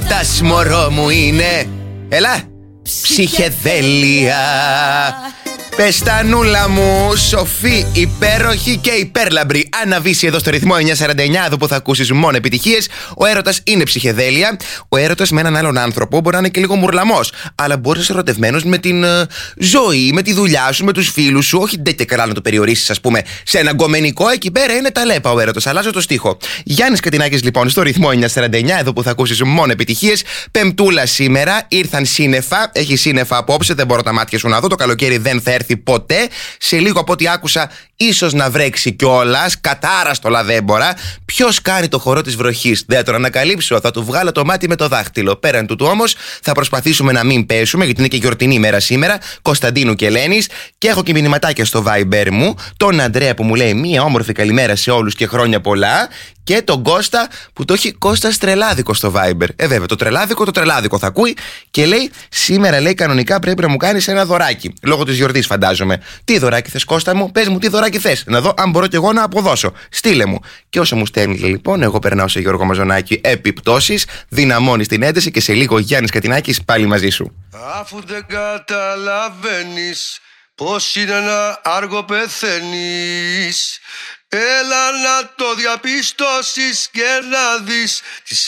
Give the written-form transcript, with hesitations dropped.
έρωτας μωρό μου είναι. Έλα, ψυχεδέλεια. Πες τα νούλα μου, σοφή, υπέροχη και υπέρλαμπρη. Αναβήσει εδώ στο ρυθμό 949, εδώ που θα ακούσεις μόνο επιτυχίες. Ο έρωτας είναι ψυχεδέλεια. Ο έρωτας με έναν άλλον άνθρωπο μπορεί να είναι και λίγο μουρλαμός, αλλά μπορεί να είσαι ερωτευμένος με την ζωή, με τη δουλειά σου, με τους φίλους σου. Όχι ντε και καλά να το περιορίσεις, ας πούμε, σε ένα γκομενικό. Εκεί πέρα είναι ταλέπα ο έρωτας. Αλλάζω το στίχο. Γιάννης Κατινάκης, λοιπόν, στο ρυθμό 949, εδώ που θα ακούσεις μόνο επιτυχίες. Πεμπτούλα σήμερα, ήρθαν σύννεφα. Έχει σύννεφα απόψε, δεν μπορώ τα μάτια σου να δω. Το καλοκαίρι δεν θα έρθει ποτέ. Σε λίγο από ό,τι άκουσα, ίσως να βρέξει κιόλας. Κατάραστολα δέμπορα. Ποιος κάνει το χορό της βροχής? Δεν τον ανακαλύψω. Θα του βγάλω το μάτι με το δάχτυλο. Πέραν τούτου όμως, θα προσπαθήσουμε να μην πέσουμε, γιατί είναι και γιορτινή μέρα σήμερα. Κωνσταντίνου και Ελένης. Και έχω και μηνυματάκια στο Viber μου. Τον Αντρέα που μου λέει μία όμορφη καλημέρα σε όλους και χρόνια πολλά. Και τον Κώστα που το έχει Κώστας Τρελάδικο στο Viber. Βέβαια, το τρελάδικο θα ακούει και λέει: σήμερα, λέει, κανονικά πρέπει να μου κάνεις ένα δωράκι. Λόγω της γιορτής, φαντάζομαι. Τι δωράκι θες, Κώστα μου? Πες μου τι δωράκι θες. Να δω αν μπορώ κι εγώ να αποδώσω. Στείλε μου. Και όσο μου στέλνει, λοιπόν, εγώ περνάω σε Γιώργο Μαζονάκη επιπτώσεις, δυναμώνεις την ένταση και σε λίγο Γιάννης Κατινάκης πάλι μαζί σου. Αφού δεν καταλαβαίνεις πως είναι ένα άργο πεθαίνεις, έλα να το διαπιστώσεις και να δεις τις